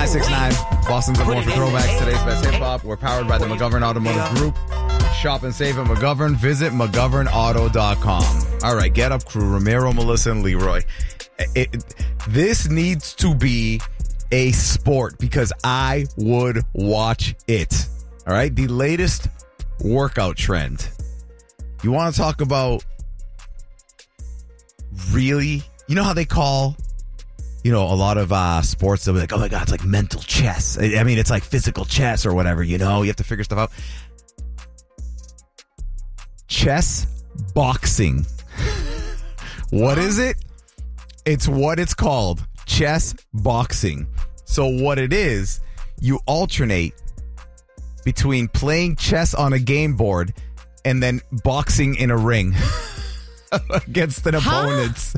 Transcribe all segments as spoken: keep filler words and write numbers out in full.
nine six nine, Boston's number one for throwbacks. Today's best hip-hop. We're powered by the McGovern Automotive Group. Shop and save at McGovern. Visit McGovern Auto dot com. All right, get up, crew. Ramiro, Melissa, and Leroy. It, it, this needs to be a sport because I would watch it. All right, the latest workout trend. You want to talk about really, you know how they call, you know, a lot of uh, sports, they'll be like, oh my God, it's like mental chess. I mean, it's like physical chess or whatever, you know, you have to figure stuff out. Chess boxing. What is it? It's what it's called. Chess boxing. So what it is, you alternate between playing chess on a game board and then boxing in a ring against an huh? opponent.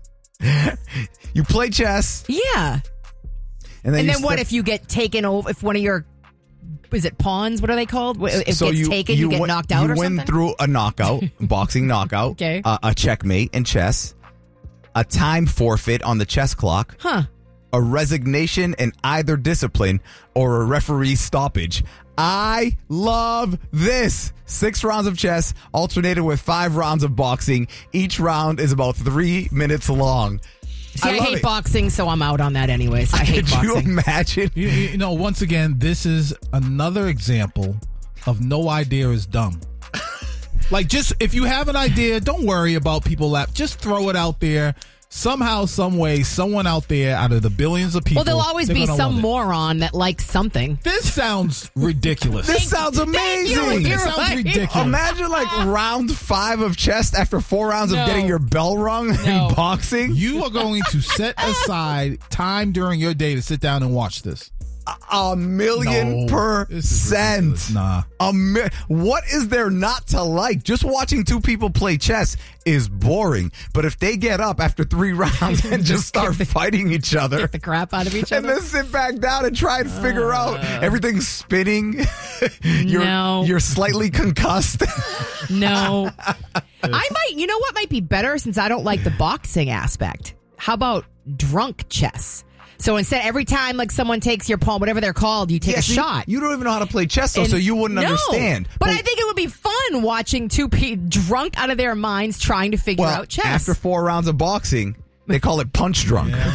You play chess. Yeah. And then, and then step- what if you get taken over? If one of your, is it pawns? What are they called? If so it gets you, taken, you, you get win, knocked out you or win something? through a knockout, boxing knockout, Okay. uh, a checkmate in chess, a time forfeit on the chess clock, Huh. a resignation in either discipline, or a referee stoppage. I love this. Six rounds of chess alternated with five rounds of boxing. Each round is about three minutes long. See, I, I love hate it. boxing, so I'm out on that anyways. I hate Could boxing. you imagine? You, you know, once again, this is another example of no idea is dumb. Like, just if you have an idea, don't worry about people laugh. Just throw it out there. Somehow, some way, someone out there out of the billions of people. Well, there'll always they're be gonna some love it. moron that likes something. This sounds ridiculous. This sounds Thank you. amazing. You're It sounds right. ridiculous. Imagine like round five of chess after four rounds No. of getting your bell rung No. in boxing. You are going to set aside time during your day to sit down and watch this. A million No, this is ridiculous. percent. Nah. A mi- what is there not to like? Just watching two people play chess is boring. But if they get up after three rounds and just start fighting each other, Get the crap out of each and other. then sit back down and try and figure out everything's spinning, you're No. you're slightly concussed. No. I might, you know what might be better since I don't like the boxing aspect? How about drunk chess? So instead, every time like someone takes your pawn, whatever they're called, you take Yeah, a see, shot. You don't even know how to play chess, though, And- so you wouldn't No. understand. But I think it would be fun watching two people drunk out of their minds trying to figure well, out chess. after four rounds of boxing, they call it punch drunk. Yep.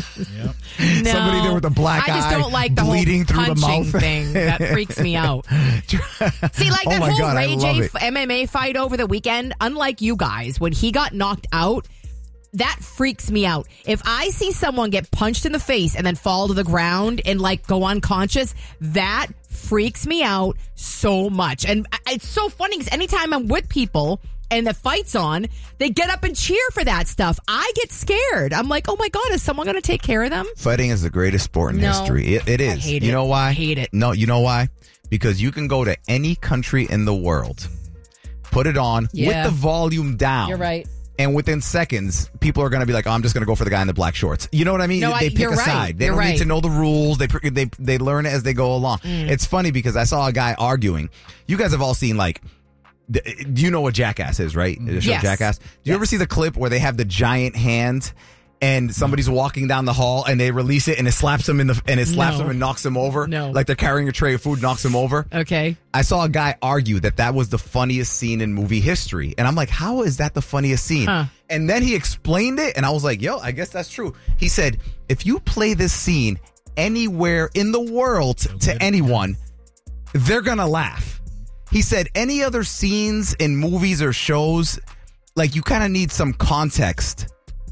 No. somebody there with a black I just eye, don't like the bleeding whole through the punching mouth. thing. That freaks me out. See, like Oh that my whole God, I Ray love J it. M M A fight over the weekend, unlike you guys, when he got knocked out, that freaks me out. If I see someone get punched in the face and then fall to the ground and like go unconscious, that freaks me out so much. And I- it's so funny because anytime I'm with people and the fight's on, they get up and cheer for that stuff. I get scared. I'm like, oh my God, is someone going to take care of them? Fighting is the greatest sport in No. history. It, it I is. hate you it. know why? I hate it. No, you know why? Because you can go to any country in the world, put it on Yeah. with the volume down. You're right. And within seconds, people are going to be like, oh, I'm just going to go for the guy in the black shorts. You know what I mean? No, I- they pick you're a right. side. They You're don't need right. to know the rules. They pr- they they learn it as they go along. Mm. It's funny because I saw a guy arguing. You guys have all seen like, th- do you know what Jackass is, right? The show Yes. Jackass. Do you Yes. ever see the clip where they have the giant hand and somebody's walking down the hall and they release it and it slaps them in the and it slaps No. them and knocks them over? No. Like they're carrying a tray of food, knocks them over. Okay. I saw a guy argue that that was the funniest scene in movie history. And I'm like, how is that the funniest scene? Huh. And then he explained it, and I was like, yo, I guess that's true. He said, if you play this scene anywhere in the world to anyone, they're going to laugh. He said, any other scenes in movies or shows, like you kind of need some context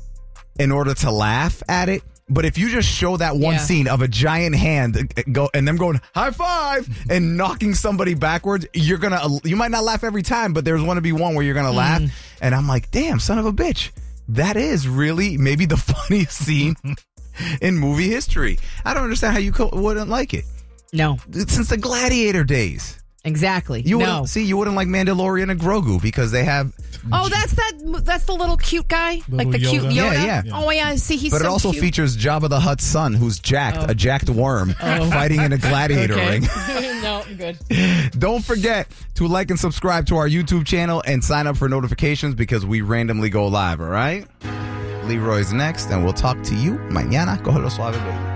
in order to laugh at it. But if you just show that one Yeah. scene of a giant hand go and them going high five and knocking somebody backwards, you're gonna you might not laugh every time, but there's going to be one where you're gonna laugh. And I'm like, damn, son of a bitch, that is really maybe the funniest scene in movie history. I don't understand how you co- wouldn't like it No. since the Gladiator days. Exactly. You no. wouldn't see you wouldn't like Mandalorian and Grogu because they have. Oh, that's that. That's the little cute guy, Little like the cute Yoda. Yoda. Yeah, yeah. Oh yeah. See, he's But so it also cute. features Jabba the Hutt's son, who's jacked, a jacked worm, fighting in a gladiator ring. No, good. Don't forget to like and subscribe to our YouTube channel and sign up for notifications because we randomly go live, all right? Leroy's next, and we'll talk to you mañana. Cógelo suave, baby.